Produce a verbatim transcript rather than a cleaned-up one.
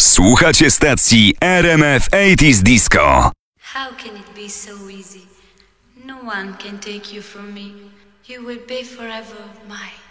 Słuchacie stacji R M F osiemdziesiąt Disco. How can it be so easy? No one can take you from me. You will be forever mine.